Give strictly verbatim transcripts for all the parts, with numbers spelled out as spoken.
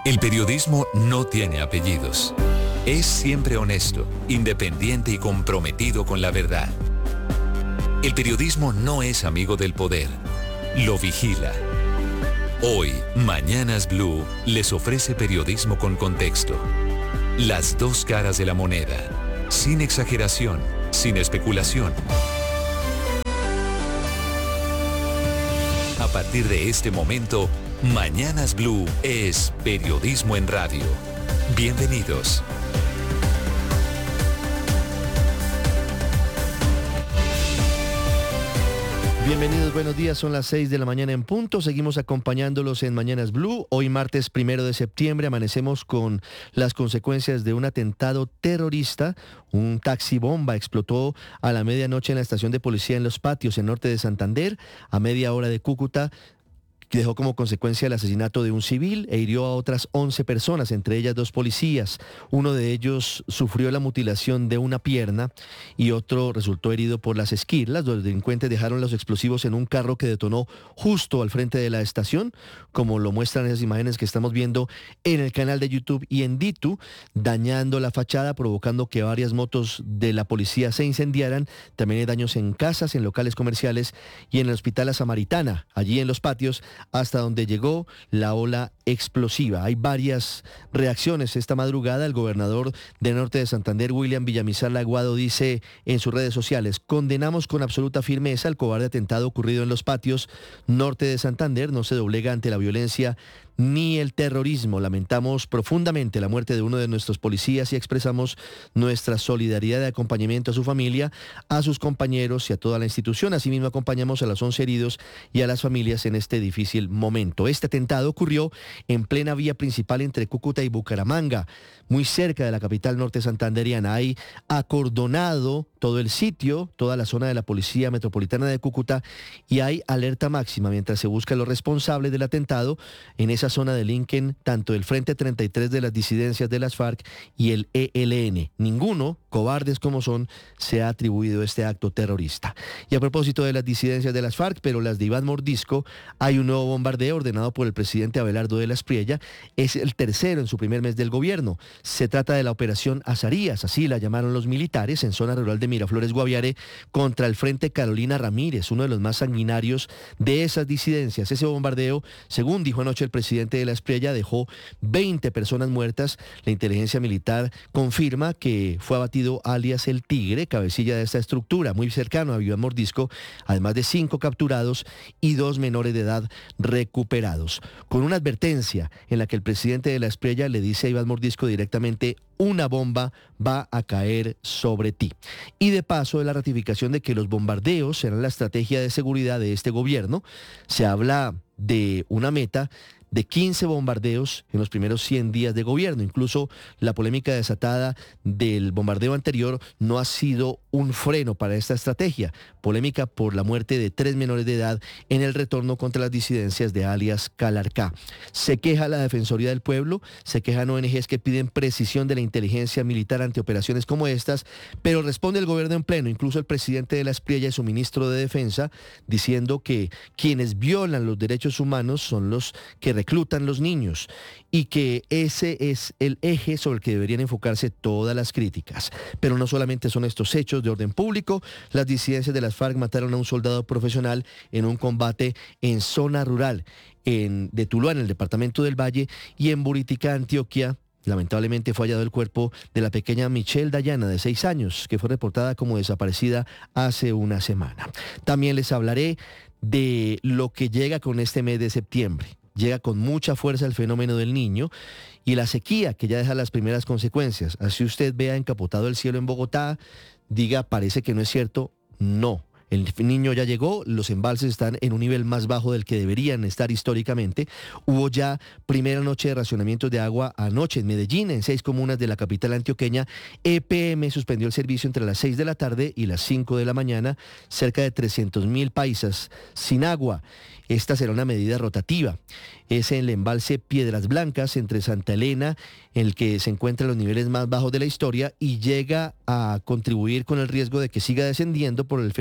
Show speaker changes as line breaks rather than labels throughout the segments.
El periodismo no tiene apellidos. Es siempre honesto, independiente y comprometido con la verdad. El periodismo no es amigo del poder, lo vigila. Hoy, Mañanas Blue les ofrece periodismo con contexto. Las dos caras de la moneda, sin exageración, sin especulación. A partir de este momento, Mañanas Blue es periodismo en radio. Bienvenidos.
Bienvenidos, buenos días, son las seis de la mañana en punto, seguimos acompañándolos en Mañanas Blue. Hoy martes primero de septiembre amanecemos con las consecuencias de un atentado terrorista. Un taxi bomba explotó a la medianoche en la estación de policía en Los Patios, en norte de Santander, a media hora de Cúcuta. Dejó como consecuencia el asesinato de un civil e hirió a otras once personas, entre ellas dos policías. Uno de ellos sufrió la mutilación de una pierna y otro resultó herido por las esquirlas. Los delincuentes dejaron los explosivos en un carro que detonó justo al frente de la estación, como lo muestran esas imágenes que estamos viendo en el canal de YouTube y en Ditu, dañando la fachada, provocando que varias motos de la policía se incendiaran. También hay daños en casas, en locales comerciales y en el Hospital La Samaritana, allí en Los Patios, hasta donde llegó la ola explosiva. Hay varias reacciones esta madrugada. El gobernador de Norte de Santander, William Villamizar Laguado, dice en sus redes sociales: condenamos con absoluta firmeza el cobarde atentado ocurrido en Los Patios, norte de Santander. No se doblega ante la violencia ni el terrorismo. Lamentamos profundamente la muerte de uno de nuestros policías y expresamos nuestra solidaridad de acompañamiento a su familia, a sus compañeros y a toda la institución. Asimismo, acompañamos a los once heridos y a las familias en este difícil momento. Este atentado ocurrió en plena vía principal entre Cúcuta y Bucaramanga, muy cerca de la capital norte santanderiana. Hay acordonado todo el sitio, toda la zona de la Policía Metropolitana de Cúcuta, y hay alerta máxima mientras se busca a los responsables del atentado en esa zona de Lincoln, tanto el Frente treinta y tres de las disidencias de las FARC y el E L N. Ninguno, cobardes como son, se ha atribuido este acto terrorista. Y a propósito de las disidencias de las FARC, pero las de Iván Mordisco, hay un nuevo bombardeo ordenado por el presidente Abelardo de la Espriella. Es el tercero en su primer mes del gobierno. Se trata de la operación Azarías, así la llamaron los militares, en zona rural de Miraflores, Guaviare, contra el Frente Carolina Ramírez, uno de los más sanguinarios de esas disidencias. Ese bombardeo, según dijo anoche el presidente de la Espriella, dejó veinte personas muertas. La inteligencia militar confirma que fue abatido alias el Tigre, cabecilla de esta estructura, muy cercano a Iván Mordisco, además de cinco capturados y dos menores de edad recuperados. Con una advertencia en la que el presidente de la Espriella le dice a Iván Mordisco directamente: una bomba va a caer sobre ti. Y de paso, de la ratificación de que los bombardeos serán la estrategia de seguridad de este gobierno. Se habla de una meta de quince bombardeos en los primeros cien días de gobierno. Incluso la polémica desatada del bombardeo anterior no ha sido un freno para esta estrategia. Polémica por la muerte de tres menores de edad en el retorno contra las disidencias de alias Calarcá. Se queja la Defensoría del Pueblo, se quejan O N Ges que piden precisión de la inteligencia militar ante operaciones como estas, pero responde el gobierno en pleno, incluso el presidente de la Espriella y su ministro de Defensa, diciendo que quienes violan los derechos humanos son los que reclutan los niños y que ese es el eje sobre el que deberían enfocarse todas las críticas. Pero no solamente son estos hechos de orden público. Las disidencias de las FARC mataron a un soldado profesional en un combate en zona rural en, de Tuluá, en el departamento del Valle, y en Buritica, Antioquia. Lamentablemente fue hallado el cuerpo de la pequeña Michelle Dayana, de seis años, que fue reportada como desaparecida hace una semana. También les hablaré de lo que llega con este mes de septiembre. Llega con mucha fuerza el fenómeno del Niño y la sequía, que ya deja las primeras consecuencias. Así usted vea encapotado el cielo en Bogotá, diga, parece que no es cierto, no. El Niño ya llegó, los embalses están en un nivel más bajo del que deberían estar históricamente. Hubo ya primera noche de racionamientos de agua anoche en Medellín, en seis comunas de la capital antioqueña. E P M suspendió el servicio entre las seis de la tarde y las cinco de la mañana. Cerca de trescientos mil paisas sin agua. Esta será una medida rotativa. Es en el embalse Piedras Blancas, entre Santa Elena, en el que se encuentran los niveles más bajos de la historia y llega a contribuir con el riesgo de que siga descendiendo por el fenómeno del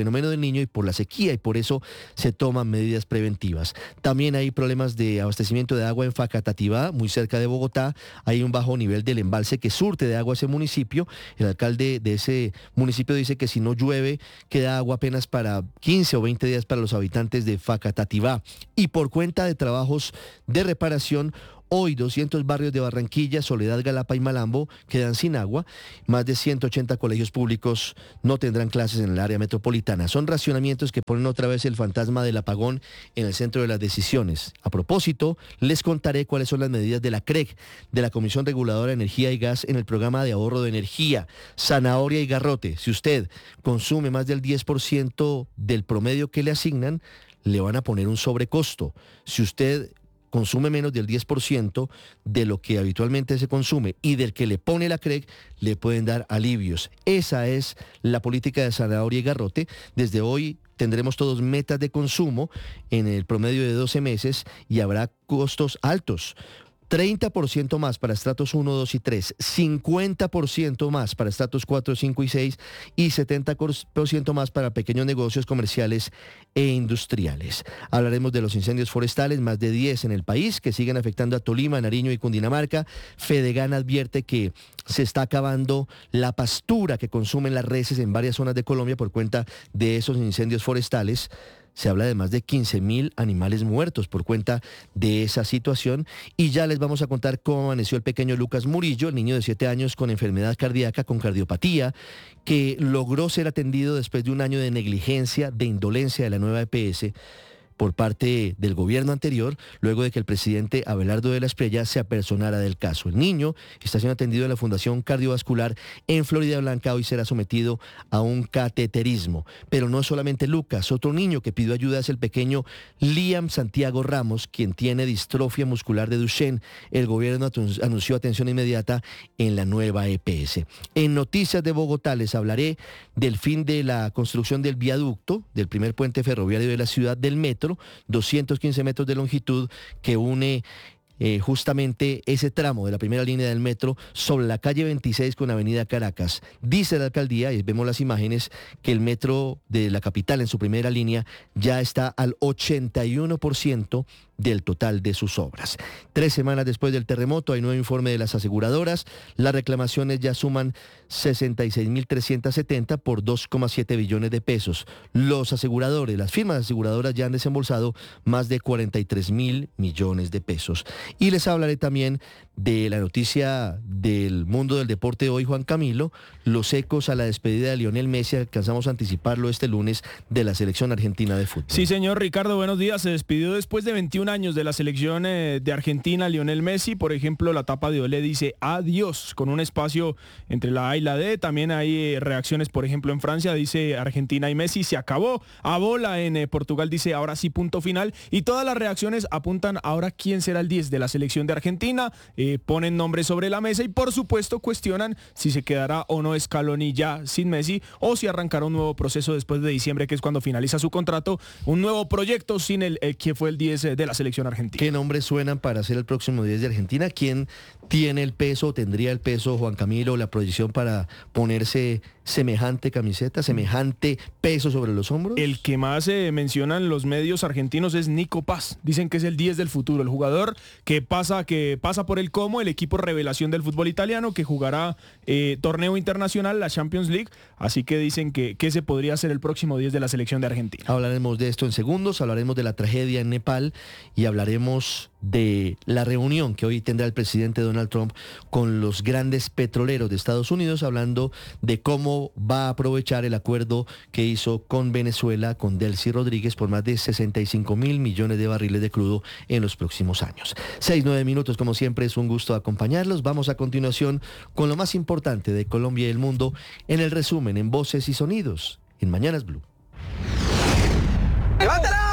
Niño y por la sequía, y por eso se toman medidas preventivas. También hay problemas de abastecimiento de agua en Facatativá, muy cerca de Bogotá. Hay un bajo nivel del embalse que surte de agua a ese municipio. El alcalde de ese municipio dice que si no llueve, queda agua apenas para quince o veinte días para los habitantes de Facatativá. Y por cuenta de trabajos de reparación, hoy doscientos barrios de Barranquilla, Soledad, Galapa y Malambo quedan sin agua. Más de ciento ochenta colegios públicos no tendrán clases en el área metropolitana. Son racionamientos que ponen otra vez el fantasma del apagón en el centro de las decisiones. A propósito, les contaré cuáles son las medidas de la C R E G, de la Comisión Reguladora de Energía y Gas, en el programa de ahorro de energía. Zanahoria y garrote. Si usted consume más del diez por ciento del promedio que le asignan, le van a poner un sobrecosto. Si usted consume menos del diez por ciento de lo que habitualmente se consume y del que le pone la C R E G, le pueden dar alivios. Esa es la política de zanahoria y garrote. Desde hoy tendremos todos metas de consumo en el promedio de doce meses y habrá costos altos. treinta por ciento más para estratos uno, dos y tres, cincuenta por ciento más para estratos cuatro, cinco y seis y setenta por ciento más para pequeños negocios comerciales e industriales. Hablaremos de los incendios forestales, más de diez en el país, que siguen afectando a Tolima, Nariño y Cundinamarca. Fedegan advierte que se está acabando la pastura que consumen las reses en varias zonas de Colombia por cuenta de esos incendios forestales. Se habla de más de quince mil animales muertos por cuenta de esa situación. Y ya les vamos a contar cómo amaneció el pequeño Lucas Murillo, el niño de siete años con enfermedad cardíaca, con cardiopatía, que logró ser atendido después de un año de negligencia, de indolencia de la nueva E P S por parte del gobierno anterior, luego de que el presidente Abelardo de la Espriella se apersonara del caso. El niño está siendo atendido en la Fundación Cardiovascular en Florida Blanca. Hoy será sometido a un cateterismo. Pero no solamente Lucas, otro niño que pidió ayuda es el pequeño Liam Santiago Ramos, quien tiene distrofia muscular de Duchenne. El gobierno anunció atención inmediata en la nueva E P S. En Noticias de Bogotá les hablaré del fin de la construcción del viaducto, del primer puente ferroviario de la ciudad, del metro, doscientos quince metros de longitud, que une eh, justamente ese tramo de la primera línea del metro sobre la calle veintiséis con avenida Caracas. Dice la alcaldía, y vemos las imágenes, que el metro de la capital en su primera línea ya está al ochenta y uno por ciento del total de sus obras. Tres semanas después del terremoto hay nuevo informe de las aseguradoras. Las reclamaciones ya suman sesenta y seis mil trescientos setenta por dos coma siete billones de pesos. Los aseguradores, las firmas aseguradoras ya han desembolsado más de cuarenta y tres mil millones de pesos. Y les hablaré también de la noticia del mundo del deporte hoy, Juan Camilo, los ecos a la despedida de Lionel Messi. Alcanzamos a anticiparlo este lunes de la selección argentina de fútbol.
Sí, señor Ricardo, buenos días. Se despidió después de veintiún años de la selección eh, de Argentina, Lionel Messi. Por ejemplo, la tapa de Olé dice adiós, con un espacio entre la A y la D. También hay eh, reacciones, por ejemplo, en Francia dice Argentina y Messi se acabó. A bola en eh, Portugal dice ahora sí, punto final. Y todas las reacciones apuntan ahora quién será el diez de la selección de Argentina. Eh, ponen nombres sobre la mesa y por supuesto cuestionan si se quedará o no Scaloni ya sin Messi o si arrancará un nuevo proceso después de diciembre, que es cuando finaliza su contrato, un nuevo proyecto sin el eh, que fue el diez de la selección argentina.
¿Qué nombres suenan para ser el próximo diez de Argentina? ¿Quién tiene el peso, tendría el peso, Juan Camilo, la proyección para ponerse semejante camiseta, semejante peso sobre los hombros?
El que más eh, mencionan los medios argentinos es Nico Paz. Dicen que es el diez del futuro, el jugador que pasa, que pasa por el Como, el equipo revelación del fútbol italiano, que jugará eh, torneo internacional, la Champions League. Así que dicen que, que ese podría ser el próximo diez de la selección de Argentina.
Hablaremos de esto en segundos, hablaremos de la tragedia en Nepal y hablaremos de la reunión que hoy tendrá el presidente Donald Trump con los grandes petroleros de Estados Unidos, hablando de cómo va a aprovechar el acuerdo que hizo con Venezuela, con Delcy Rodríguez, por más de sesenta y cinco mil millones de barriles de crudo en los próximos años. Seis, nueve minutos, como siempre, es un gusto acompañarlos. Vamos a continuación con lo más importante de Colombia y el mundo en el resumen en Voces y Sonidos en Mañanas Blue.
¡Levátala!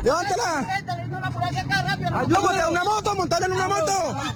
¡Levántala! ¡Ayúdate a una moto! ¡Montale en una moto!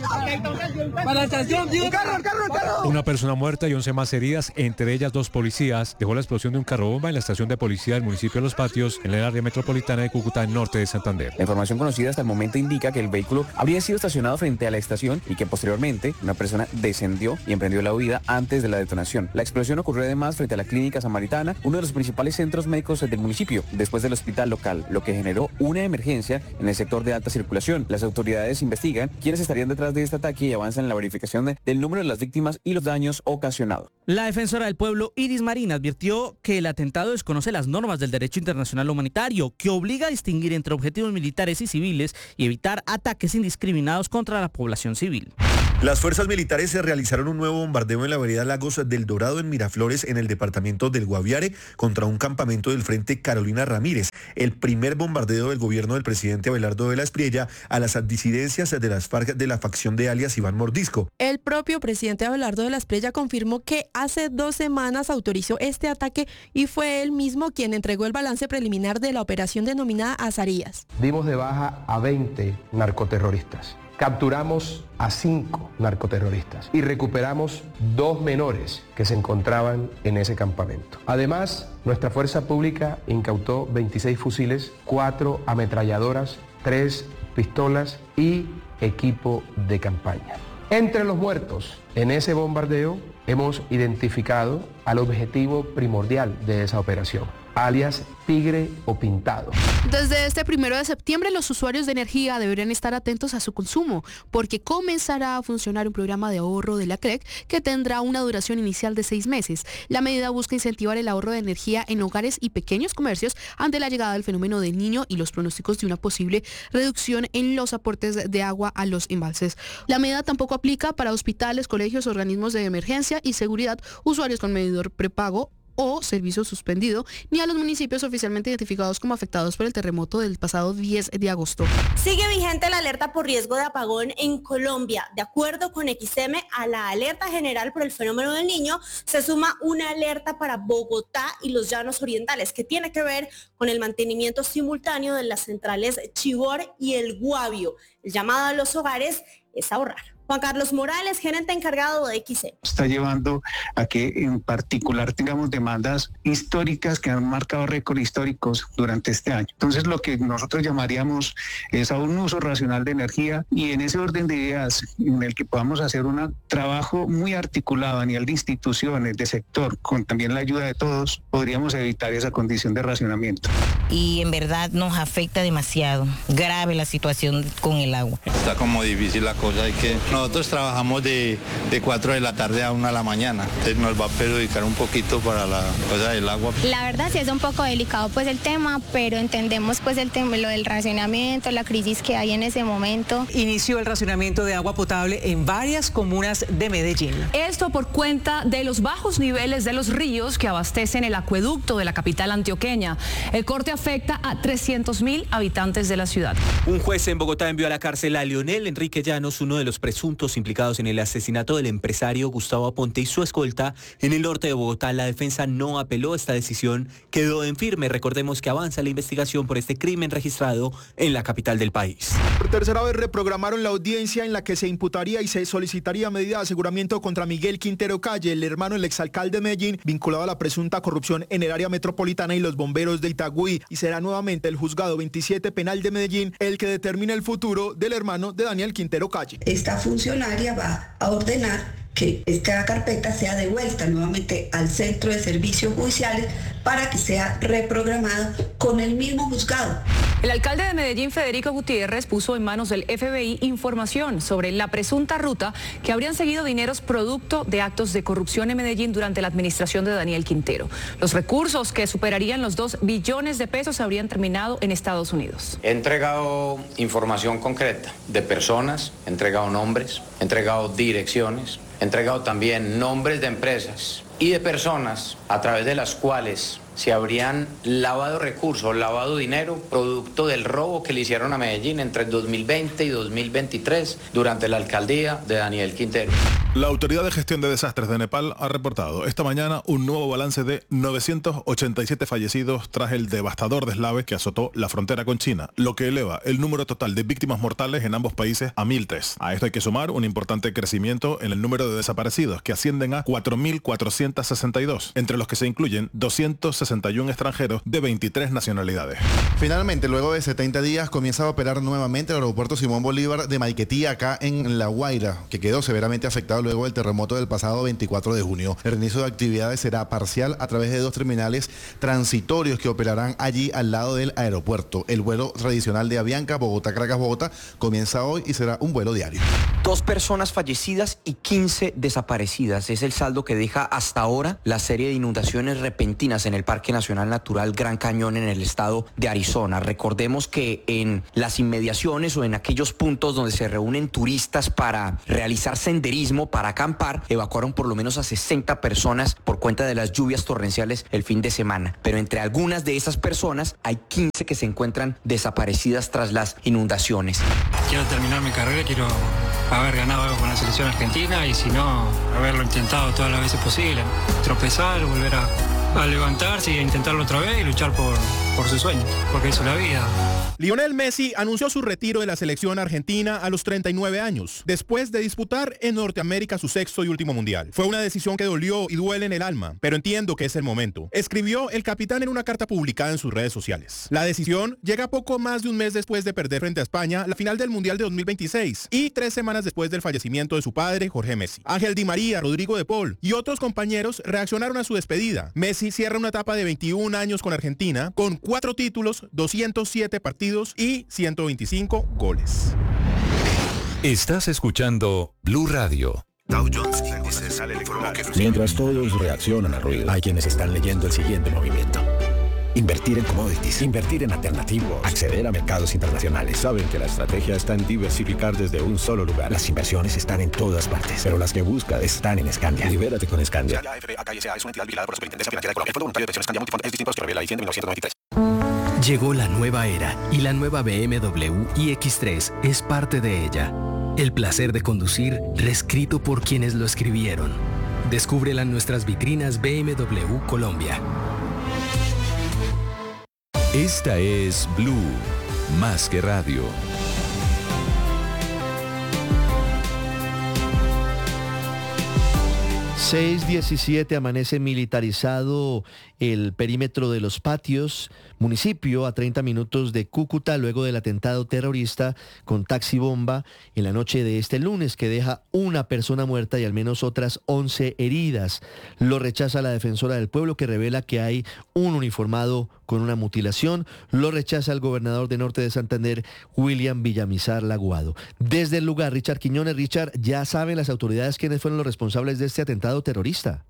¡Para la estación! ¡El carro, el carro, el carro!
Una persona muerta y once más heridas, entre ellas dos policías, dejó la explosión de un carro bomba en la estación de policía del municipio de Los Patios, en el área metropolitana de Cúcuta, norte de Santander.
La información conocida hasta el momento indica que el vehículo habría sido estacionado frente a la estación y que posteriormente una persona descendió y emprendió la huida antes de la detonación. La explosión ocurrió además frente a la Clínica Samaritana, uno de los principales centros médicos del municipio, después del hospital local, lo que generó una emergencia en el sector de alta circulación. Las autoridades investigan quiénes estarían detrás de este ataque y avanzan en la verificación de, del número de las víctimas y los daños ocasionados.
La defensora del pueblo, Iris Marín, advirtió que el atentado desconoce las normas del derecho internacional humanitario, que obliga a distinguir entre objetivos militares y civiles y evitar ataques indiscriminados contra la población civil.
Las fuerzas militares se realizaron un nuevo bombardeo en la vereda Lagos del Dorado en Miraflores, en el departamento del Guaviare, contra un campamento del Frente Carolina Ramírez. El primer bombardeo del gobierno del presidente Abelardo de la Espriella a las disidencias de las FARC de la facción de alias Iván Mordisco.
El propio presidente Abelardo de la Espriella confirmó que hace dos semanas autorizó este ataque y fue él mismo quien entregó el balance preliminar de la operación denominada Azarías.
Dimos de baja a veinte narcoterroristas. Capturamos a cinco narcoterroristas y recuperamos dos menores que se encontraban en ese campamento. Además, nuestra fuerza pública incautó veintiséis fusiles, cuatro ametralladoras, tres pistolas y equipo de campaña. Entre los muertos en ese bombardeo hemos identificado al objetivo primordial de esa operación, alias Tigre o Pintado.
Desde este primero de septiembre, los usuarios de energía deberían estar atentos a su consumo, porque comenzará a funcionar un programa de ahorro de la C R E C que tendrá una duración inicial de seis meses. La medida busca incentivar el ahorro de energía en hogares y pequeños comercios ante la llegada del fenómeno del Niño y los pronósticos de una posible reducción en los aportes de agua a los embalses. La medida tampoco aplica para hospitales, colegios, organismos de emergencia y seguridad, usuarios con medidor prepago o servicio suspendido, ni a los municipios oficialmente identificados como afectados por el terremoto del pasado diez de agosto.
Sigue vigente la alerta por riesgo de apagón en Colombia. De acuerdo con X M, a la alerta general por el fenómeno del Niño se suma una alerta para Bogotá y los Llanos Orientales, que tiene que ver con el mantenimiento simultáneo de las centrales Chivor y El Guavio. El llamado a los hogares es ahorrar. Juan Carlos Morales, gerente encargado de X M.
Está llevando a que en particular tengamos demandas históricas que han marcado récords históricos durante este año. Entonces lo que nosotros llamaríamos es a un uso racional de energía y en ese orden de ideas en el que podamos hacer un trabajo muy articulado a nivel de instituciones, de sector, con también la ayuda de todos, podríamos evitar esa condición de racionamiento.
Y en verdad nos afecta demasiado, grave la situación con el agua.
Está como difícil la cosa, hay que... Nosotros trabajamos de, de cuatro de la tarde a una de la mañana, entonces nos va a perjudicar un poquito para la cosa del agua.
La verdad sí es un poco delicado pues el tema, pero entendemos pues el tema, lo del racionamiento, la crisis que hay en ese momento.
Inició el racionamiento de agua potable en varias comunas de Medellín.
Esto por cuenta de los bajos niveles de los ríos que abastecen el acueducto de la capital antioqueña. El corte afecta a trescientos mil habitantes de la ciudad.
Un juez en Bogotá envió a la cárcel a Leonel Enrique Llanos, uno de los presuntos implicados en el asesinato del empresario Gustavo Aponte y su escolta en el norte de Bogotá. La defensa no apeló. Esta decisión quedó en firme. Recordemos que avanza la investigación por este crimen registrado en la capital del país.
Por tercera vez reprogramaron la audiencia en la que se imputaría y se solicitaría medida de aseguramiento contra Miguel Quintero Calle, el hermano del exalcalde de Medellín, vinculado a la presunta corrupción en el área metropolitana y los bomberos de Itagüí. Y será nuevamente el juzgado veintisiete penal de Medellín el que determine el futuro del hermano de Daniel Quintero Calle.
Esta funcionaria va a ordenar que esta carpeta sea devuelta nuevamente al Centro de Servicios Judiciales para que sea reprogramada con el mismo juzgado.
El alcalde de Medellín, Federico Gutiérrez, puso en manos del F B I información sobre la presunta ruta que habrían seguido dineros producto de actos de corrupción en Medellín durante la administración de Daniel Quintero. Los recursos, que superarían los dos billones de pesos, habrían terminado en Estados Unidos.
He entregado información concreta de personas, he entregado nombres, he entregado direcciones, he entregado también nombres de empresas y de personas a través de las cuales se habrían lavado recursos, lavado dinero, producto del robo que le hicieron a Medellín entre dos mil veinte y dos mil veintitrés durante la alcaldía de Daniel Quintero.
La Autoridad de Gestión de Desastres de Nepal ha reportado esta mañana un nuevo balance de novecientos ochenta y siete fallecidos tras el devastador deslave que azotó la frontera con China, lo que eleva el número total de víctimas mortales en ambos países a mil tres. A esto hay que sumar un importante crecimiento en el número de desaparecidos, que ascienden a cuatro mil cuatrocientos sesenta y dos, entre los que se incluyen doscientos sesenta y uno extranjeros de veintitrés nacionalidades.
Finalmente, luego de setenta días, comienza a operar nuevamente el aeropuerto Simón Bolívar de Maiquetía, acá en La Guaira, que quedó severamente afectado luego del terremoto del pasado veinticuatro de junio. El reinicio de actividades será parcial a través de dos terminales transitorios que operarán allí al lado del aeropuerto. El vuelo tradicional de Avianca, Bogotá-Caracas-Bogotá, comienza hoy y será un vuelo diario.
Dos personas fallecidas y quince desaparecidas. Es el saldo que deja hasta ahora la serie de inundaciones repentinas en el Parque Nacional Natural Gran Cañón en el estado de Arizona. Recordemos que en las inmediaciones o en aquellos puntos donde se reúnen turistas para realizar senderismo, para acampar, evacuaron por lo menos a sesenta personas por cuenta de las lluvias torrenciales el fin de semana. Pero entre algunas de esas personas hay quince que se encuentran desaparecidas tras las inundaciones.
Quiero terminar mi carrera, quiero haber ganado algo con la selección argentina y si no, haberlo intentado todas las veces posible. Tropezar, volver a, a levantarse e intentarlo otra vez y luchar por, por sus sueños, porque eso es la vida.
Lionel Messi anunció su retiro de la selección argentina a los treinta y nueve años, después de disputar en Norteamérica su sexto y último mundial. Fue una decisión que dolió y duele en el alma, pero entiendo que es el momento, escribió el capitán en una carta publicada en sus redes sociales. La decisión llega poco más de un mes después de perder frente a España la final del Mundial de dos mil veintiséis y tres semanas después del fallecimiento de su padre, Jorge Messi. Ángel Di María, Rodrigo de Paul y otros compañeros reaccionaron a su despedida. Messi cierra una etapa de veintiún años con Argentina, con cuatro títulos, doscientos siete partidos y ciento veinticinco goles.
Estás escuchando Blue Radio.
Dow Jones Índices informó que mientras todos reaccionan al ruido, hay quienes están leyendo el siguiente movimiento. Invertir en commodities, invertir en alternativos, acceder a mercados internacionales. Saben que la estrategia está en diversificar desde un solo lugar. Las inversiones están en todas partes, pero las que buscas están en Scandia. Libérate con Scandia.
La A F A K S A es una entidad vigilada por la Superintendencia Financiera de Colombia. El Fondo Voluntario de Pensiones Scandia Multifond es distinto a los que revela la I C I N de mil novecientos noventa y tres.
Llegó la nueva era y la nueva B M W i X tres es parte de ella. El placer de conducir reescrito por quienes lo escribieron. Descúbrela en nuestras vitrinas B M W Colombia.
Esta es Blue, más que radio.
seis diecisiete, amanece militarizado el perímetro de Los Patios, municipio a treinta minutos de Cúcuta, luego del atentado terrorista con taxi bomba en la noche de este lunes, que deja una persona muerta y al menos otras once heridas. Lo rechaza la defensora del pueblo, que revela que hay un uniformado con una mutilación. Lo rechaza el gobernador de Norte de Santander, William Villamizar Laguado. Desde el lugar, Richard Quiñones. Richard, ¿ya saben las autoridades quiénes fueron los responsables de este atentado terrorista?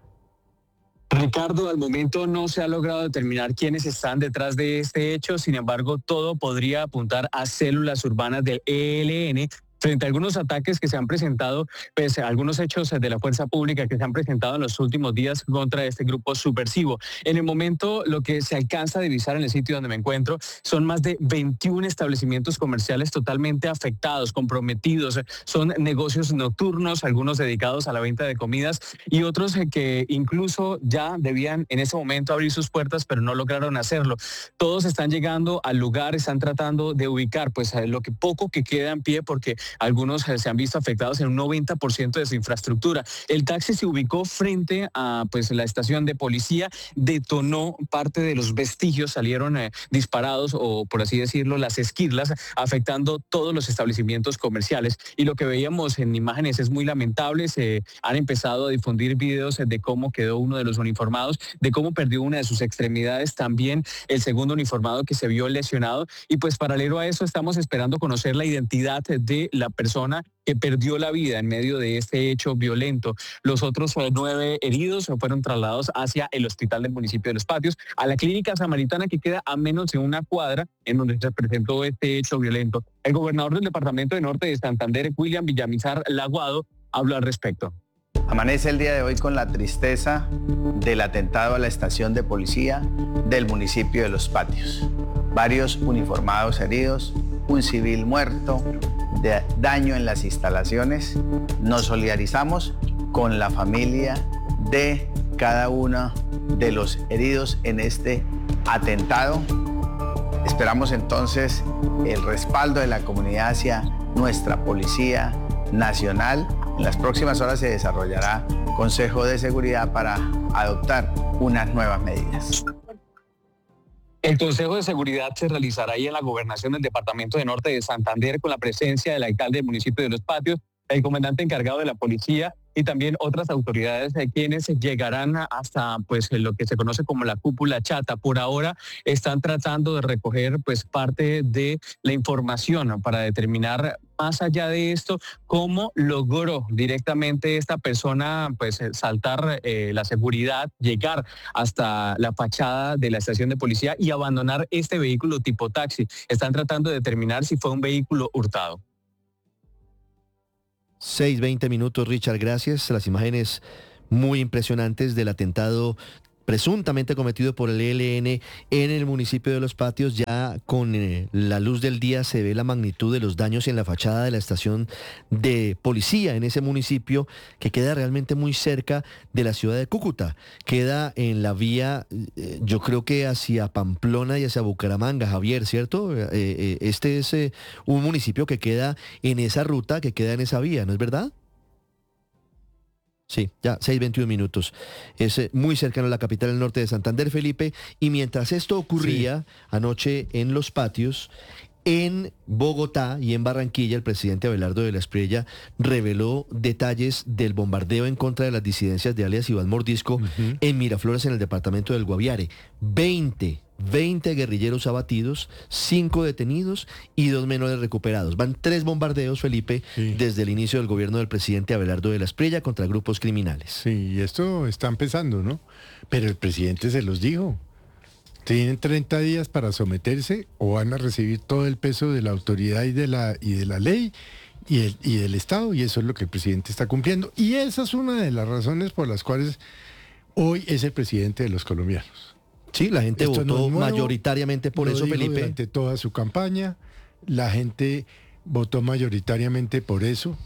Ricardo, al momento no se ha logrado determinar quiénes están detrás de este hecho, sin embargo, todo podría apuntar a células urbanas del E L N, frente a algunos ataques que se han presentado, pues algunos hechos de la fuerza pública que se han presentado en los últimos días contra este grupo subversivo. En el momento, lo que se alcanza a divisar en el sitio donde me encuentro son más de veintiún establecimientos comerciales totalmente afectados, comprometidos. Son negocios nocturnos, algunos dedicados a la venta de comidas y otros que incluso ya debían en ese momento abrir sus puertas, pero no lograron hacerlo. Todos están llegando al lugar, están tratando de ubicar pues lo que poco que queda en pie, porque algunos se han visto afectados en un noventa por ciento de su infraestructura. El taxi se ubicó frente a pues la estación de policía, detonó parte de los vestigios, salieron eh, disparados o por así decirlo las esquirlas, afectando todos los establecimientos comerciales. Y lo que veíamos en imágenes es muy lamentable. Se han empezado a difundir videos de cómo quedó uno de los uniformados, de cómo perdió una de sus extremidades, también el segundo uniformado que se vio lesionado. Y pues paralelo a eso estamos esperando conocer la identidad de la persona que perdió la vida en medio de este hecho violento. Los otros nueve heridos fueron trasladados hacia el hospital del municipio de Los Patios, a la clínica samaritana que queda a menos de una cuadra en donde se presentó este hecho violento. El gobernador del departamento de Norte de Santander, William Villamizar Laguado, habló al respecto.
Amanece el día de hoy con la tristeza del atentado a la estación de policía del municipio de Los Patios. Varios uniformados heridos, un civil muerto, de daño en las instalaciones. Nos solidarizamos con la familia de cada uno de los heridos en este atentado. Esperamos entonces el respaldo de la comunidad hacia nuestra Policía Nacional. En las próximas horas se desarrollará Consejo de Seguridad para adoptar unas nuevas medidas.
El Consejo de Seguridad se realizará ahí en la gobernación del departamento de Norte de Santander con la presencia del alcalde del municipio de Los Patios, el comandante encargado de la policía y también otras autoridades de quienes llegarán hasta pues lo que se conoce como la cúpula chata. Por ahora están tratando de recoger pues parte de la información para determinar más allá de esto cómo logró directamente esta persona pues saltar eh, la seguridad, llegar hasta la fachada de la estación de policía y abandonar este vehículo tipo taxi. Están tratando de determinar si fue un vehículo hurtado.
seis, veinte minutos, Richard, gracias. Las imágenes muy impresionantes del atentado presuntamente cometido por el E L N en el municipio de Los Patios. Ya con eh, la luz del día se ve la magnitud de los daños en la fachada de la estación de policía en ese municipio, que queda realmente muy cerca de la ciudad de Cúcuta. Queda en la vía, eh, yo creo que hacia Pamplona y hacia Bucaramanga, Javier, ¿cierto? Eh, eh, este es eh, un municipio que queda en esa ruta, que queda en esa vía, ¿no es verdad? Sí, ya, seis, veintiún minutos. Es eh, muy cercano a la capital del norte de Santander, Felipe. Y mientras esto ocurría sí. anoche en Los Patios, en Bogotá y en Barranquilla, el presidente Abelardo de la Espriella reveló detalles del bombardeo en contra de las disidencias de alias Iván Mordisco uh-huh. en Miraflores, en el departamento del Guaviare. veinte guerrilleros abatidos, cinco detenidos y dos menores recuperados. Van tres bombardeos, Felipe, sí. desde el inicio del gobierno del presidente Abelardo de la Espriella contra grupos criminales.
Sí, y esto está empezando, ¿no? Pero el presidente se los dijo. Tienen treinta días para someterse o van a recibir todo el peso de la autoridad y de la, y de la ley y, el, y del Estado, y eso es lo que el presidente está cumpliendo. Y esa es una de las razones por las cuales hoy es el presidente de los colombianos.
Sí, la gente Esto votó no mayoritariamente por eso, Felipe.
Durante toda su campaña, la gente votó mayoritariamente por eso.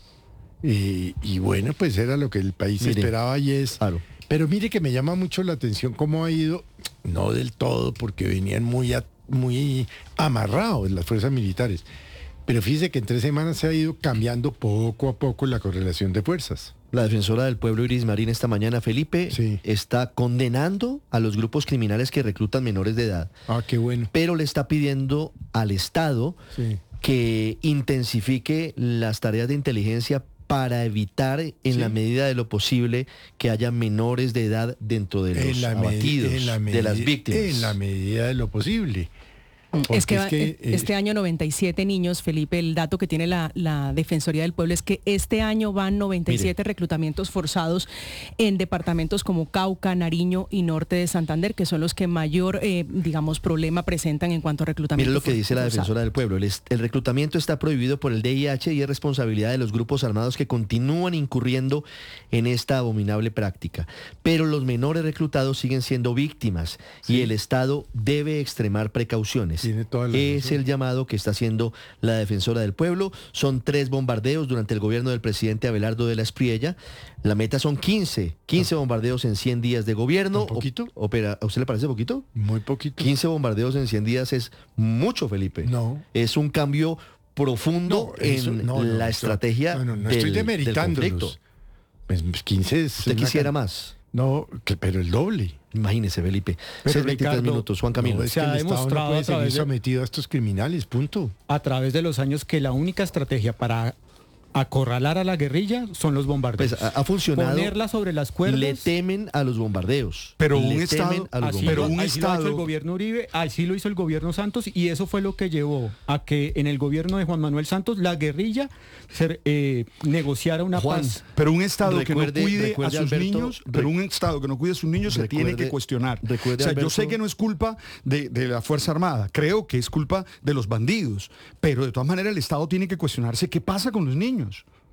Y, y bueno, pues era lo que el país mire, esperaba y es... Claro. Pero mire que me llama mucho la atención cómo ha ido, no del todo, porque venían muy, a, muy amarrados las fuerzas militares. Pero fíjese que en tres semanas se ha ido cambiando poco a poco la correlación de fuerzas.
La defensora del pueblo, Iris Marín, esta mañana, Felipe, sí. está condenando a los grupos criminales que reclutan menores de edad.
Ah, qué bueno.
Pero le está pidiendo al Estado sí. que intensifique las tareas de inteligencia para evitar, en sí. la medida de lo posible, que haya menores de edad dentro de los abatidos, en la de las víctimas.
En la medida de lo posible.
Es que, es que este eh, año noventa y siete niños, Felipe, el dato que tiene la, la Defensoría del Pueblo es que este año van noventa y siete mire. reclutamientos forzados en departamentos como Cauca, Nariño y Norte de Santander, que son los que mayor, eh, digamos, problema presentan en cuanto a reclutamiento.
Mire lo que dice la Defensora del Pueblo. El, el reclutamiento está prohibido por el D I H y es responsabilidad de los grupos armados que continúan incurriendo en esta abominable práctica. Pero los menores reclutados siguen siendo víctimas sí. y el Estado debe extremar precauciones. Es el llamado que está haciendo la Defensora del Pueblo. Son tres bombardeos durante el gobierno del presidente Abelardo de la Espriella. La meta son quince, quince ah. bombardeos en cien días de gobierno.
¿Un poquito?
O, opera, ¿A usted le parece poquito?
Muy poquito.
quince bombardeos en cien días es mucho, Felipe.
No.
Es un cambio profundo no, eso, en no, no, la eso, estrategia
no, no, no
del,
estoy demeritándolos. Pues quince es...
¿Usted quisiera más?
No, que, pero el doble.
Imagínese, Felipe. Pero veintitrés minutos, Juan Camilo.
No, es se que ha el demostrado no puede seguir sometido a estos criminales, punto.
A través de los años que la única estrategia para acorralar a la guerrilla son los bombardeos.
Pues ha, ha funcionado.
Ponerla sobre las cuerdas.
Le temen a los bombardeos.
Pero
le
un estado,
a los
así,
bombardeos.
Pero un así estado. Lo hizo el gobierno Uribe, así lo hizo el gobierno Santos, y eso fue lo que llevó a que en el gobierno de Juan Manuel Santos la guerrilla se, eh, negociara una
Juan,
paz.
Pero un estado
recuerde,
que no cuide a sus
Alberto,
niños, pero un estado que no cuide a sus niños recuerde, se tiene que cuestionar.
Recuerde,
o sea,
Alberto,
yo sé que no es culpa de, de la Fuerza Armada, creo que es culpa de los bandidos, pero de todas maneras el Estado tiene que cuestionarse qué pasa con los niños.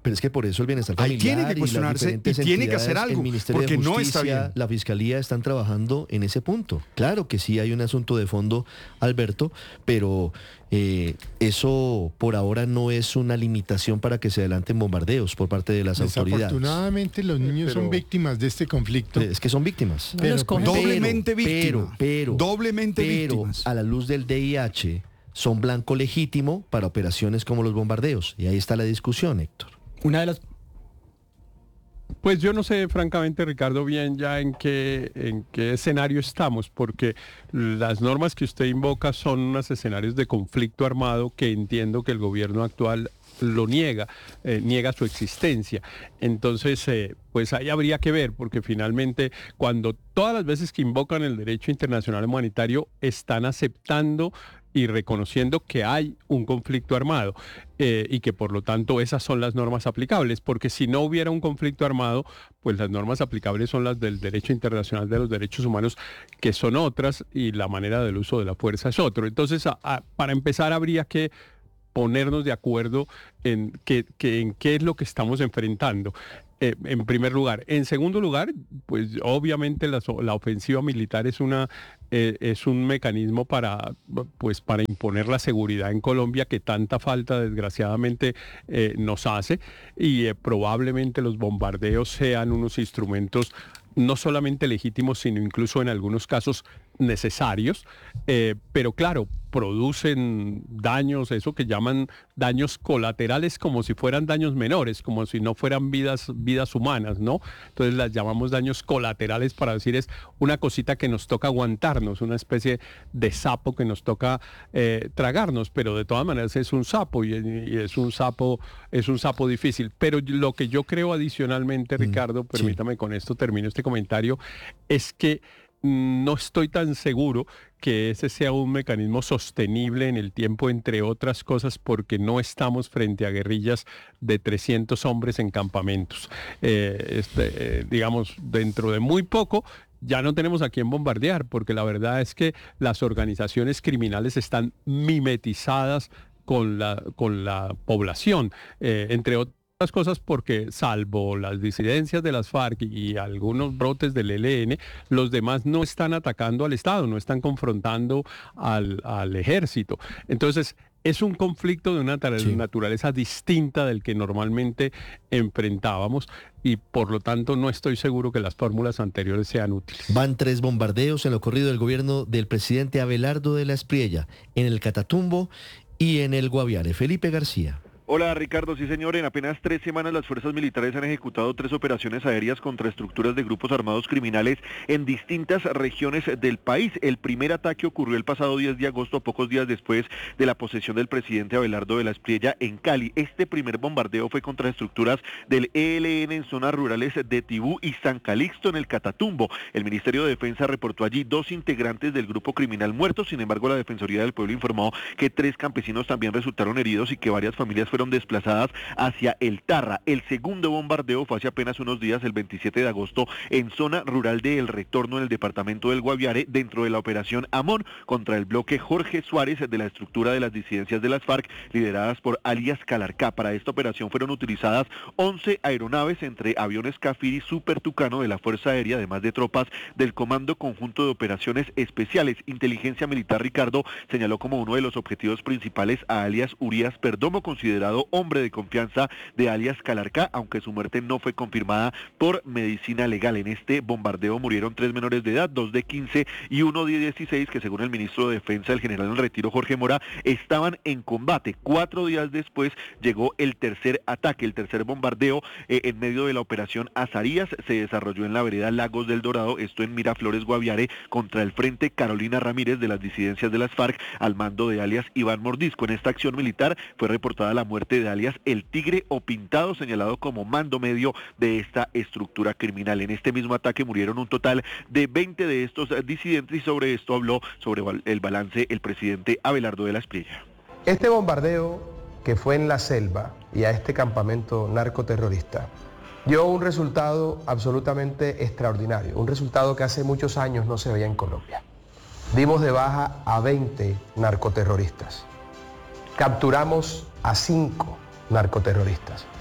Pero es que por eso el bienestar familiar
Ahí tiene que cuestionarse y, y tiene que hacer algo,
el Ministerio
porque
de Justicia,
no está bien.
La Fiscalía están trabajando en ese punto. Claro que sí hay un asunto de fondo, Alberto, pero eh, eso por ahora no es una limitación para que se adelanten bombardeos por parte de las autoridades.
Desafortunadamente los niños pero, son víctimas de este conflicto.
Es que son víctimas.
No pero,
pero,
doblemente víctimas.
Pero, pero,
doblemente
pero
víctimas.
A la luz del D I H son blanco legítimo para operaciones como los bombardeos. Y ahí está la discusión, Héctor.
Una de las...
Pues yo no sé, francamente, Ricardo, bien ya en qué, en qué escenario estamos, porque las normas que usted invoca son unos escenarios de conflicto armado que entiendo que el gobierno actual lo niega, eh, niega su existencia. Entonces, eh, pues ahí habría que ver, porque finalmente cuando todas las veces que invocan el derecho internacional humanitario están aceptando y reconociendo que hay un conflicto armado eh, y que por lo tanto esas son las normas aplicables, porque si no hubiera un conflicto armado, pues las normas aplicables son las del derecho internacional de los derechos humanos, que son otras, y la manera del uso de la fuerza es otro. Entonces, a, a, para empezar, habría que ponernos de acuerdo en qué, que, en qué es lo que estamos enfrentando. Eh, en primer lugar. En segundo lugar, pues obviamente la, la ofensiva militar es una eh, es un mecanismo para pues para imponer la seguridad en Colombia que tanta falta desgraciadamente eh, nos hace, y eh, probablemente los bombardeos sean unos instrumentos no solamente legítimos, sino incluso en algunos casos necesarios, eh, pero claro, producen daños, eso que llaman daños colaterales, como si fueran daños menores, como si no fueran vidas, vidas humanas, ¿no? Entonces las llamamos daños colaterales para decir es una cosita que nos toca aguantarnos, una especie de sapo que nos toca eh, tragarnos, pero de todas maneras es un sapo y, y es un sapo, es un sapo difícil. Pero lo que yo creo adicionalmente, Ricardo, mm, permítame sí. con esto termino este comentario, es que no estoy tan seguro que ese sea un mecanismo sostenible en el tiempo, entre otras cosas, porque no estamos frente a guerrillas de trescientos hombres en campamentos. Eh, este, eh, digamos, dentro de muy poco ya no tenemos a quién bombardear, porque la verdad es que las organizaciones criminales están mimetizadas con la, con la población, eh, entre otras las cosas porque salvo las disidencias de las FARC y algunos brotes del E L N, los demás no están atacando al Estado, no están confrontando al, al ejército. Entonces, es un conflicto de una sí. naturaleza distinta del que normalmente enfrentábamos, y por lo tanto no estoy seguro que las fórmulas anteriores sean útiles.
Van tres bombardeos en lo corrido del gobierno del presidente Abelardo de la Espriella, en el Catatumbo y en el Guaviare. Felipe García.
Hola Ricardo, sí señor, en apenas tres semanas las fuerzas militares han ejecutado tres operaciones aéreas contra estructuras de grupos armados criminales en distintas regiones del país. El primer ataque ocurrió el pasado diez de agosto, pocos días después de la posesión del presidente Abelardo de la Espriella en Cali. Este primer bombardeo fue contra estructuras del E L N en zonas rurales de Tibú y San Calixto en el Catatumbo. El Ministerio de Defensa reportó allí dos integrantes del grupo criminal muertos, sin embargo la Defensoría del Pueblo informó que tres campesinos también resultaron heridos y que varias familias fueron desplazadas hacia el Tarra. El segundo bombardeo fue hace apenas unos días, el veintisiete de agosto, en zona rural de El Retorno, en el departamento del Guaviare, dentro de la operación Amón, contra el bloque Jorge Suárez de la estructura de las disidencias de las FARC, lideradas por alias Calarcá. Para esta operación fueron utilizadas once aeronaves, entre aviones Cafiri Super Tucano de la Fuerza Aérea, además de tropas del Comando Conjunto de Operaciones Especiales. Inteligencia Militar, Ricardo, señaló como uno de los objetivos principales a alias Urias Perdomo, considerado hombre de confianza de alias Calarcá, aunque su muerte no fue confirmada por medicina legal. En este bombardeo murieron tres menores de edad, dos de quince y uno de dieciséis, que según el ministro de Defensa, el general en retiro Jorge Mora, estaban en combate. Cuatro días después llegó el tercer ataque, el tercer bombardeo eh, en medio de la operación Azarías, se desarrolló en la vereda Lagos del Dorado, esto en Miraflores, Guaviare, contra el Frente Carolina Ramírez de las disidencias de las FARC, al mando de alias Iván Mordisco. En esta acción militar fue reportada la muerte de alias El Tigre o Pintado, señalado como mando medio de esta estructura criminal. En este mismo ataque murieron un total de veinte de estos disidentes, y sobre esto habló sobre el balance el presidente Abelardo de la Espriella.
Este bombardeo que fue en la selva y a este campamento narcoterrorista dio un resultado absolutamente extraordinario, un resultado que hace muchos años no se veía en Colombia. Dimos de baja a veinte narcoterroristas. Capturamos a cinco narcoterroristas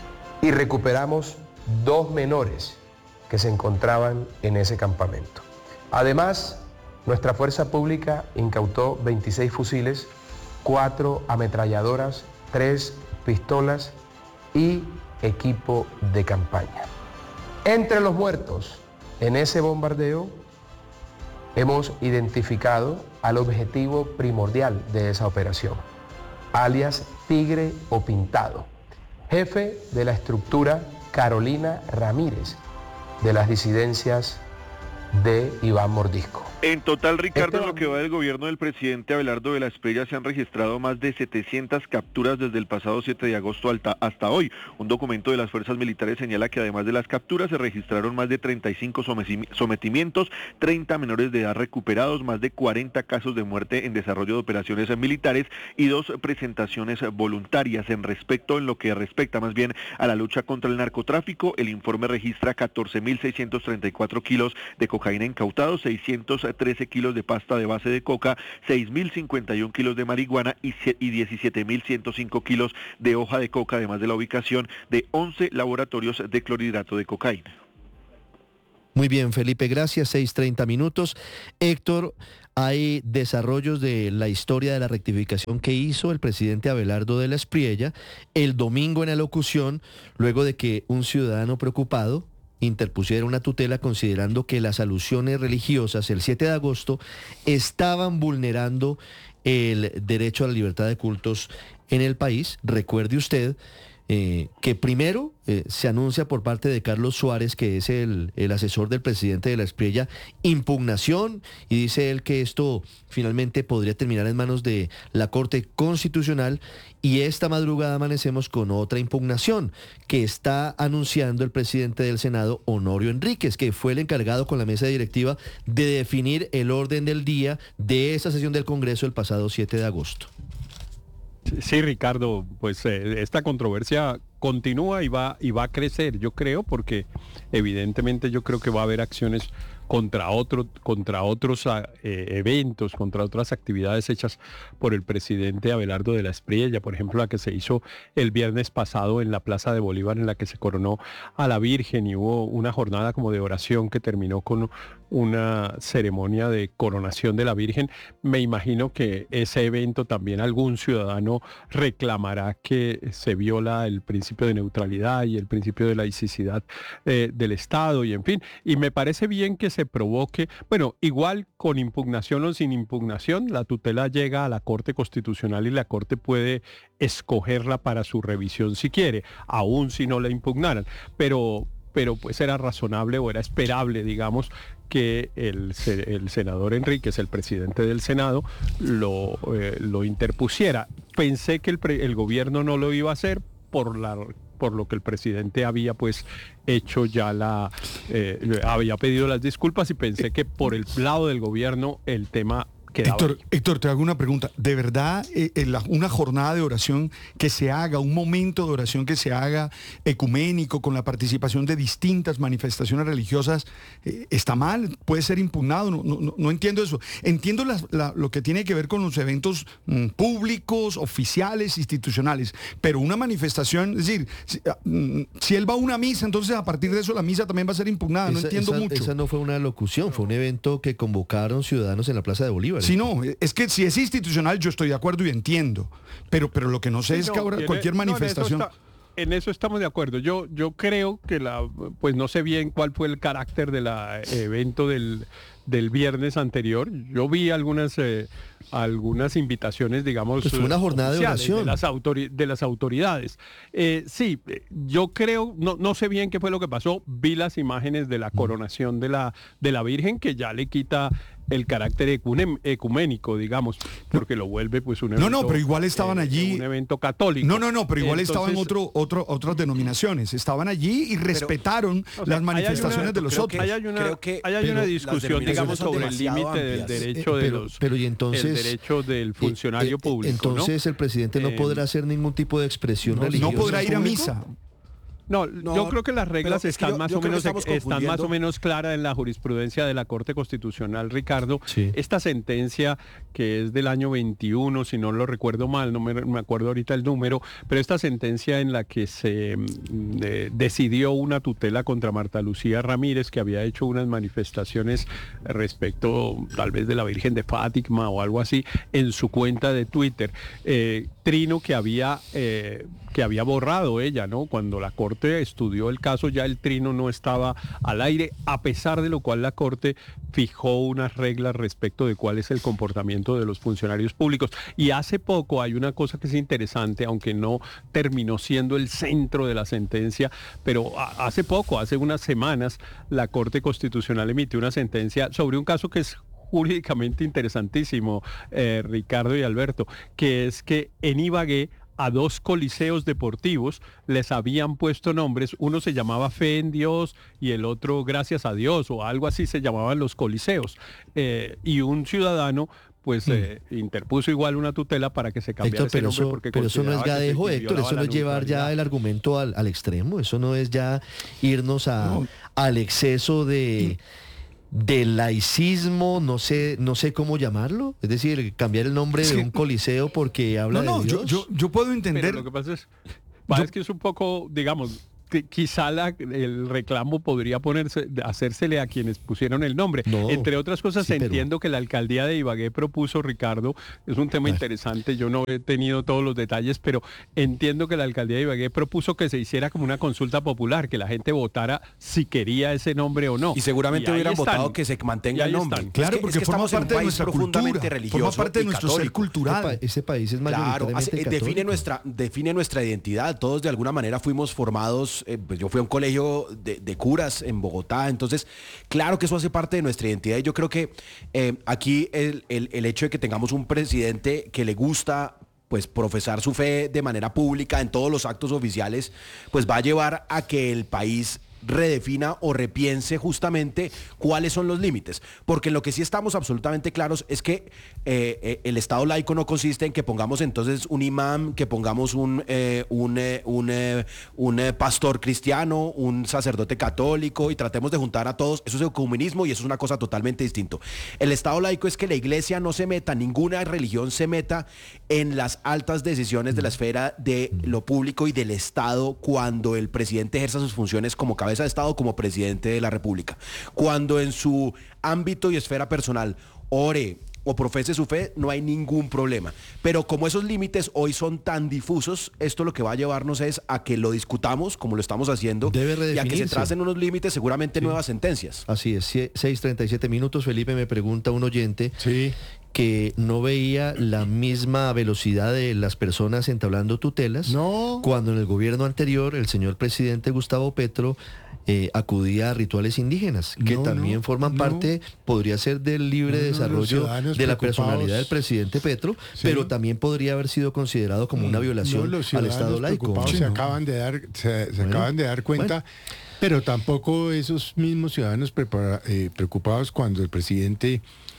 y recuperamos dos menores que se encontraban en ese campamento. Además, nuestra fuerza pública incautó veintiséis fusiles, cuatro ametralladoras, tres pistolas y equipo de campaña. Entre los muertos en ese bombardeo hemos identificado al objetivo primordial de esa operación, alias Tigre o Pintado, jefe de la estructura Carolina Ramírez, de las disidencias de Iván Mordisco.
En total, Ricardo,
Este...
en lo que va del gobierno del presidente Abelardo de la Espriella se han registrado más de setecientas capturas desde el pasado siete de agosto hasta hoy. Un documento de las fuerzas militares señala que además de las capturas se registraron más de treinta y cinco sometimientos, treinta menores de edad recuperados, más de cuarenta casos de muerte en desarrollo de operaciones militares y dos presentaciones voluntarias. En respecto, en lo que respecta más bien a la lucha contra el narcotráfico, el informe registra catorce mil seiscientos treinta y cuatro kilos de cocaína incautados, seiscientos trece kilos de pasta de base de coca, seis mil cincuenta y uno kilos de marihuana y diecisiete mil ciento cinco kilos de hoja de coca, además de la ubicación de once laboratorios de clorhidrato de cocaína.
Muy bien, Felipe, gracias. seis treinta minutos. Héctor, hay desarrollos de la historia de la rectificación que hizo el presidente Abelardo de la Espriella el domingo en alocución, luego de que un ciudadano preocupado interpusiera una tutela considerando que las alusiones religiosas el siete de agosto estaban vulnerando el derecho a la libertad de cultos en el país. Recuerde usted eh, que primero eh, se anuncia por parte de Carlos Suárez, que es el, el asesor del presidente de la Espriella, impugnación, y dice él que esto finalmente podría terminar en manos de la Corte Constitucional, y esta madrugada amanecemos con otra impugnación que está anunciando el presidente del Senado, Honorio Enríquez, que fue el encargado con la mesa directiva de definir el orden del día de esa sesión del Congreso el pasado siete de agosto.
Sí, Ricardo, pues eh, esta controversia continúa y va y va a crecer, yo creo, porque evidentemente yo creo que va a haber acciones contra otro, contra otros eh, eventos, contra otras actividades hechas por el presidente Abelardo de la Espriella, por ejemplo la que se hizo el viernes pasado en la Plaza de Bolívar, en la que se coronó a la Virgen y hubo una jornada como de oración que terminó con una ceremonia de coronación de la Virgen. Me imagino que ese evento también algún ciudadano reclamará que se viola el principio de neutralidad y el principio de laicidad eh, del Estado, y en fin, y me parece bien que se provoque, bueno, igual con impugnación o sin impugnación, la tutela llega a la Corte Constitucional y la Corte puede escogerla para su revisión si quiere, aún si no la impugnaran, pero pero pues era razonable o era esperable, digamos, que el, el senador Enríquez, el presidente del Senado, lo, eh, lo interpusiera. Pensé que el, el gobierno no lo iba a hacer por la por lo que el presidente había pues hecho ya la eh, había pedido las disculpas, y pensé que por el lado del gobierno el tema
Héctor, Héctor, te hago una pregunta. ¿De verdad eh, la, una jornada de oración que se haga, un momento de oración que se haga ecuménico con la participación de distintas manifestaciones religiosas, eh, está mal? ¿Puede ser impugnado? No, no, no entiendo eso. Entiendo la, la, lo que tiene que ver con los eventos mm, públicos, oficiales, institucionales, pero una manifestación, es decir, si, mm, si él va a una misa, entonces a partir de eso la misa también va a ser impugnada. No
esa,
entiendo
esa,
mucho.
Esa no fue una locución, fue un evento que convocaron ciudadanos en la Plaza de Bolívar.
Sí, no, es que si es institucional yo estoy de acuerdo y entiendo, pero, pero lo que no sé sí, es no, que ahora cualquier manifestación...
No, en, eso está, en eso estamos de acuerdo. Yo, yo creo que la, pues no sé bien cuál fue el carácter del evento del, del viernes anterior. Yo vi algunas... Eh, algunas invitaciones, digamos,
pues fue una jornada de oración
de las, autori de las autoridades. Eh, sí, yo creo, no, no sé bien qué fue lo que pasó, vi las imágenes de la coronación de la, de la Virgen, que ya le quita el carácter ecuménico, digamos, porque lo vuelve pues un evento...
No, no, pero igual estaban eh, allí...
Un evento católico.
No, no, no, pero igual Entonces, estaban otro, otro, otras denominaciones, estaban allí y respetaron pero, o sea, las manifestaciones una, de los otros.
Hay una, creo que, hay hay una discusión, digamos, sobre el límite del derecho
eh,
de
pero,
los...
Pero y entonces...
El derecho del funcionario eh, eh, público,
Entonces
¿no?
el presidente no podrá hacer ningún tipo de expresión
no,
religiosa.
No podrá ir a misa.
No, no, yo creo que las reglas están, yo, más, yo o menos, están más o menos claras en la jurisprudencia de la Corte Constitucional, Ricardo. Sí. Esta sentencia, que es del año veintiuno, si no lo recuerdo mal, no me, me acuerdo ahorita el número, pero esta sentencia en la que se eh, decidió una tutela contra Marta Lucía Ramírez, que había hecho unas manifestaciones respecto tal vez de la Virgen de Fátima o algo así, en su cuenta de Twitter. Eh, Trino que había... Eh, que había borrado ella, ¿no? Cuando la Corte estudió el caso, ya el trino no estaba al aire, a pesar de lo cual la Corte fijó unas reglas respecto de cuál es el comportamiento de los funcionarios públicos. Y hace poco hay una cosa que es interesante, aunque no terminó siendo el centro de la sentencia, pero hace poco, hace unas semanas, la Corte Constitucional emitió una sentencia sobre un caso que es jurídicamente interesantísimo, eh, Ricardo y Alberto, que es que en Ibagué a dos coliseos deportivos les habían puesto nombres, uno se llamaba Fe en Dios y el otro Gracias a Dios, o algo así se llamaban los coliseos, eh, y un ciudadano pues mm. eh, interpuso igual una tutela para que se cambiara
Héctor, pero
ese nombre
eso,
porque
pero eso no es gadejo, Héctor, eso no es llevar ya el argumento al, al extremo, eso no es ya irnos a, no. al exceso de... del laicismo, no sé, no sé cómo llamarlo, es decir, cambiar el nombre sí. de un coliseo porque habla no, no, de Dios.
Yo, yo, yo puedo entender.
Pero lo que pasa es, yo, es que es un poco, digamos, quizá la, el reclamo podría ponerse, hacérsele a quienes pusieron el nombre. No, Entre otras cosas, sí, entiendo pero... que la alcaldía de Ibagué propuso, Ricardo, es un tema Ay. interesante, yo no he tenido todos los detalles, pero entiendo que la alcaldía de Ibagué propuso que se hiciera como una consulta popular, que la gente votara si quería ese nombre o no.
Y seguramente y hubieran
están.
votado que se mantenga el nombre.
Están. Claro, es que, porque es que forma parte de nuestra cultura,
religioso
forma parte de nuestro ser cultural.
Ese, pa ese país es mayoritariamente
claro, hace,
católico.
define nuestra, define nuestra identidad, todos de alguna manera fuimos formados, eh, pues yo fui a un colegio de, de curas en Bogotá, entonces claro que eso hace parte de nuestra identidad y yo creo que eh, aquí el, el, el hecho de que tengamos un presidente que le gusta pues profesar su fe de manera pública en todos los actos oficiales, pues va a llevar a que el país redefina o repiense justamente cuáles son los límites, porque en lo que sí estamos absolutamente claros es que eh, eh, el Estado laico no consiste en que pongamos entonces un imam, que pongamos un, eh, un, eh, un, eh, un eh, pastor cristiano, un sacerdote católico y tratemos de juntar a todos. Eso es ecumenismo y eso es una cosa totalmente distinta. El Estado laico es que la iglesia no se meta, ninguna religión se meta en las altas decisiones de la esfera de lo público y del Estado cuando el presidente ejerza sus funciones como cabeza de Estado, como presidente de la República. Cuando en su ámbito y esfera personal ore o profese su fe, no hay ningún problema. Pero como esos límites hoy son tan difusos, esto lo que va a llevarnos es a que lo discutamos, como lo estamos haciendo, y a que se tracen unos límites, seguramente sí. nuevas sentencias.
Así es, seis treinta y siete minutos. Felipe, me pregunta un oyente sí. que no veía la misma velocidad de las personas entablando tutelas, no. cuando en el gobierno anterior el señor presidente Gustavo Petro Eh, acudía a rituales indígenas, que no, también no, forman no. parte, podría ser del libre no, desarrollo de la personalidad del presidente Petro, sí. pero también podría haber sido considerado como una violación no, al Estado laico.
Sí, se acaban de dar, se, se bueno, acaban de dar cuenta, bueno. pero tampoco esos mismos ciudadanos prepara, eh, preocupados cuando el presidente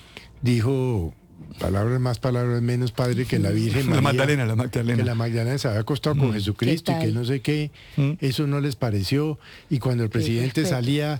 dijo palabras más, palabras menos, padre, que la Virgen María,
la Magdalena, la Magdalena.
que la Magdalena se había acostado mm. con Jesucristo y que no sé qué, mm. eso no les pareció, y cuando el presidente salía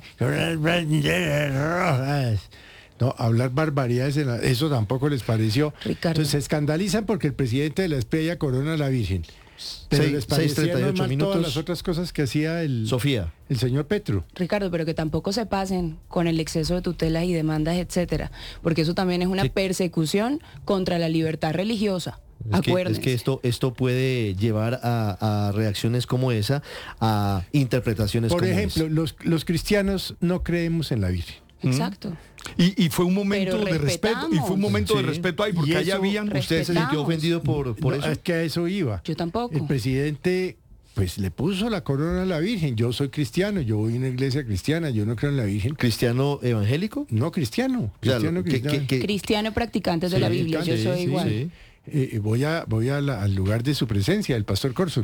no, hablar barbaridades, la, eso tampoco les pareció. Ricardo. Entonces se escandalizan porque el presidente de la estrella corona a la Virgen. Pero seis, les parecían más todas las otras cosas que hacía el
Sofía,
el señor Petro.
Ricardo, pero que tampoco se pasen con el exceso de tutelas y demandas, etcétera, porque eso también es una sí. persecución contra la libertad religiosa.
Es que, es que esto, esto puede llevar a, a reacciones como esa, a interpretaciones
Por
como
ejemplo,
esa.
los, los cristianos no creemos en la Virgen.
Exacto.
Y, y fue un momento de respeto, y fue un momento sí. de respeto ahí, porque allá habían...
¿Usted se sintió ofendido por, por
no,
eso?
Es que a eso iba.
Yo tampoco.
El presidente, pues le puso la corona a la Virgen. Yo soy cristiano, yo voy a una iglesia cristiana, yo no creo en la Virgen.
¿Cristiano evangélico?
No, cristiano. Cristiano,
claro,
cristiano.
Que, que, que...
cristiano practicante de sí, la Biblia, yo soy sí, igual. Sí.
Eh, voy a, voy a la, al lugar de su presencia, el pastor Córsol.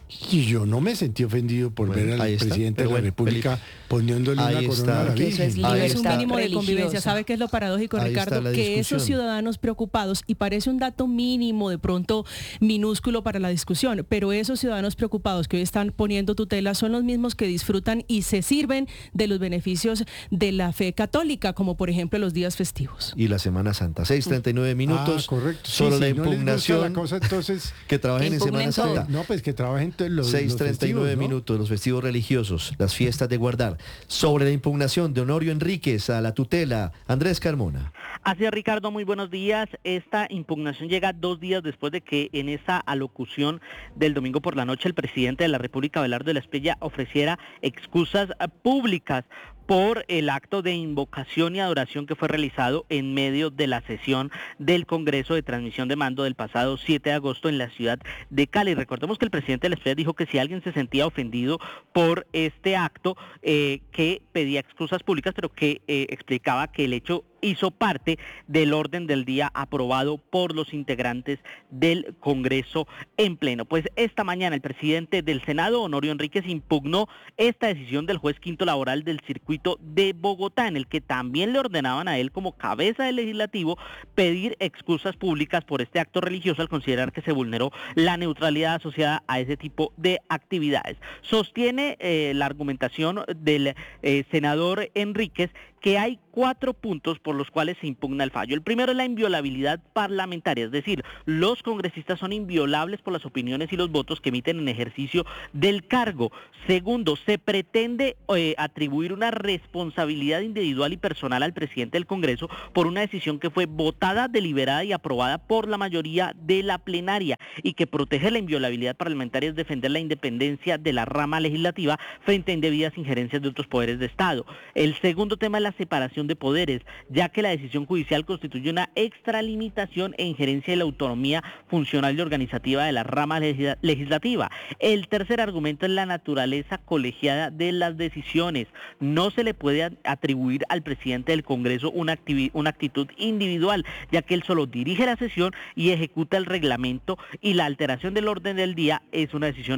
Y yo no me sentí ofendido por bueno, ver al está, presidente de la bueno, República Felipe, poniéndole una corona está, a la Virgen.
Es, es un mínimo de convivencia. ¿Sabe qué es lo paradójico, ahí Ricardo? Que esos ciudadanos preocupados, y parece un dato mínimo, de pronto minúsculo para la discusión, pero esos ciudadanos preocupados que hoy están poniendo tutela son los mismos que disfrutan y se sirven de los beneficios de la fe católica, como por ejemplo los días festivos.
Y la Semana Santa, seis treinta y nueve minutos.
Ah, correcto.
Solo
sí,
la
sí,
impugnación.
No la cosa, entonces,
que trabajen en Semana Santa.
No, pues que trabajen los
seis treinta y nueve minutos, los festivos religiosos, las fiestas de guardar. Sobre la impugnación de Honorio Enríquez a la tutela, Andrés Carmona.
Así es, Ricardo, muy buenos días. Esta impugnación llega dos días después de que en esa alocución del domingo por la noche el presidente de la República, Abelardo de la Espriella, ofreciera excusas públicas por el acto de invocación y adoración que fue realizado en medio de la sesión del Congreso de Transmisión de Mando del pasado siete de agosto en la ciudad de Cali. Recordemos que el presidente de la Espriella dijo que si alguien se sentía ofendido por este acto, eh, que pedía excusas públicas, pero que eh, explicaba que el hecho hizo parte del orden del día aprobado por los integrantes del Congreso en pleno. Pues esta mañana el presidente del Senado, Honorio Enríquez, impugnó esta decisión del juez quinto laboral del circuito de Bogotá, en el que también le ordenaban a él, como cabeza del legislativo, pedir excusas públicas por este acto religioso al considerar que se vulneró la neutralidad asociada a ese tipo de actividades. Sostiene eh, la argumentación del eh, senador Enríquez que hay cuatro puntos por los cuales se impugna el fallo. El primero es la inviolabilidad parlamentaria, es decir, los congresistas son inviolables por las opiniones y los votos que emiten en ejercicio del cargo. Segundo, se pretende eh, atribuir una responsabilidad individual y personal al presidente del Congreso por una decisión que fue votada, deliberada y aprobada por la mayoría de la plenaria, y que protege la inviolabilidad parlamentaria, es defender la independencia de la rama legislativa frente a indebidas injerencias de otros poderes de Estado. El segundo tema es la separación de poderes, ya que la decisión judicial constituye una extralimitación e injerencia de la autonomía funcional y organizativa de la rama legislativa. El tercer argumento es la naturaleza colegiada de las decisiones. No se le puede atribuir al presidente del Congreso una, una actitud individual, ya que él solo dirige la sesión y ejecuta el reglamento, y la alteración del orden del día es una decisión